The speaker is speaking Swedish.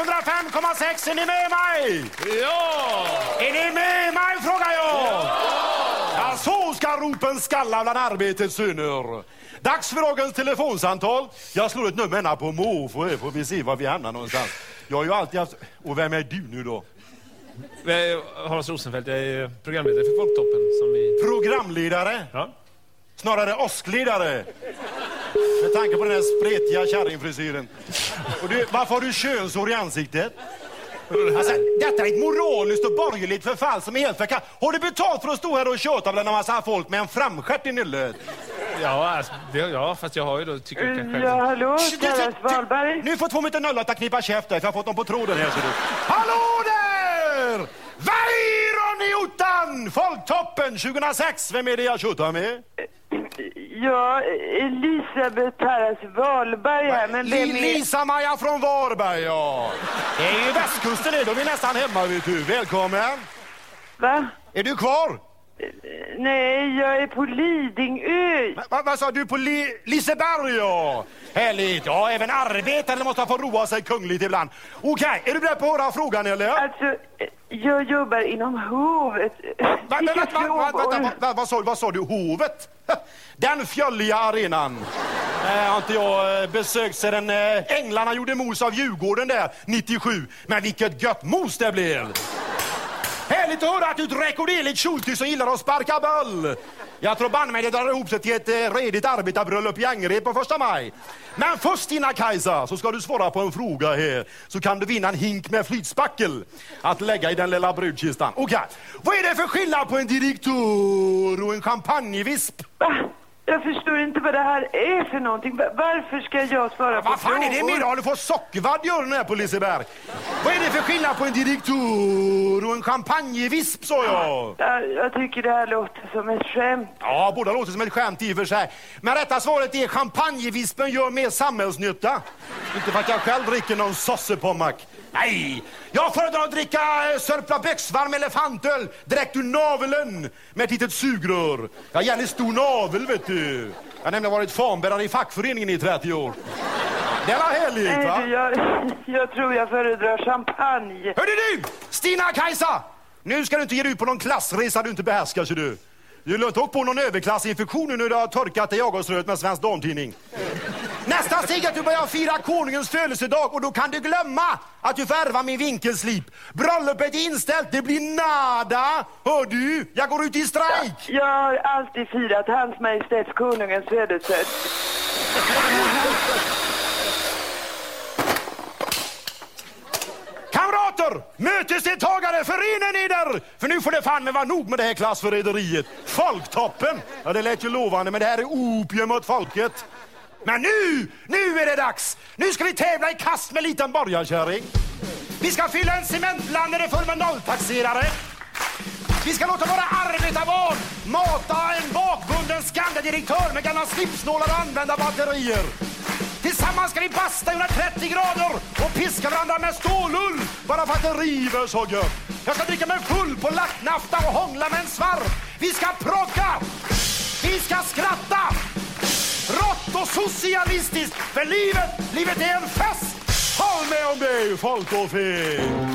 105,6, är ni med mig? Ja! Är ni med mig, frågar jag? Ja, så ska ropen skalla bland arbetets söner. Dags för dagens telefonsamtal. Jag slår ett nummer här på måfå, får vi se var vi hamnar någonstans. Jag har ju alltid haft... Och vem är du nu då? Hans Rosenfeldt, jag är programledare för Folktoppen. Som vi... Programledare? Ja. Snarare åskledare. Med tanke på den här spretiga kärringfrisyren. Och du, varför har du könshår i ansiktet? Alltså, detta är ett moraliskt och borgerligt förfall som är helt förkast. Har du betalt för att stå här och köta bland en massa folk med en framskärt i nyllet? Ja, alltså, ja, fast jag har ju då tycker jag kanske... Ja, hallå, Terence Wahlberg. Nu får 2 minuter 0 att knipa käft där, för jag har fått dem på tråden här, ser du. Hallå där! Vairon i Ottan! Folktoppen 2006. Vem är det jag tjötar med? Ja, Elisabeth Terence Wahlberg här, men vem är... Lisa-Maja från Varberg, ja. Det är ju västkusten, då är vi nästan hemma, vet du. Välkommen. Va? Är du kvar? Nej, jag är på Lidingö. Vad sa du på Liseberg, ja? Härligt. Ja, även arbetare måste få roa sig kungligt ibland. Okej, är du beredd på att höra frågan, eller? Alltså, jag jobbar inom hovet. Vad sa du? Hovet? Den fjölliga arenan. Har inte jag besökt sedan Änglarna gjorde mos av Djurgården där 97. Men vilket gött mos det blev. Härligt att höra att du är ett rekorderligt tjoltis och gillar att sparka boll. Jag tror banne mig det drar ihop sig till ett redigt arbetarbröllop i Angered på 1 maj. Men först, Stina Kajsa, så ska du svara på en fråga här. Så kan du vinna en hink med flytspackel att lägga i den lilla brudkistan. Okej, vad är det för skillnad på en direktör och en champagnevisp? Jag förstår inte vad det här är för någonting. Varför ska jag svara på vad fan är det med? Har du fått sockervadd gör den här på Liseberg? Vad är det för skillnad på en direktör och en champagnevisp, sa jag? Jag tycker det här låter som ett skämt. Ja, båda låter som ett skämt i och för sig. Men rätta svaret är champagnevispen gör mer samhällsnytta. Inte för att jag själv dricker någon sossepommack. Nej, jag föredrar att dricka sörpla bäcksvarm elefantöl direkt ur naveln med ett litet sugrör. Jag gäller stor navel, vet du. Jag har nämligen varit fanbärare i fackföreningen i 30 år. Det var härligt, va? Jag tror jag föredrar champagne. Hörde du, Stina Kajsa! Nu ska du inte ge dig ut på någon klassresa du inte behärskar, så du. Du låter åka på någon överklassinfektion nu när du har torkat i ögonsröt med Svensk Damtidning. Nästa steg är att du börjar fira konungens födelsedag och då kan du glömma att du får ärva min vinkelslip. Bröllopet är inställt, det blir nada. Hör du? Jag går ut i strejk. Jag har alltid firat Hans Majestäts konungens födelse. Kamrater, mötesdeltagare, förenen eder! För nu får det fan med vara nog med det här klassförräderiet. Folktoppen! Ja, det lät ju lovande, men det här är opium åt folket. Men nu är det dags. Nu ska vi tävla i kast med liten borgarkärring. Vi ska fylla en cementblandare full med nolltaxerare. Vi ska låta våra arbetarbarn mata en bakbunden skandedirektör med gamla slipsnålar och använda batterier. Tillsammans ska vi basta i 130 grader och piska varandra med stålull bara för att det river så gött. Jag ska dricka mig full på lacknafta och hångla med en svarv. Vi ska progga. Vi ska skratta. Rått och socialistiskt. För livet är en fest. Håll med om det, folk och fe.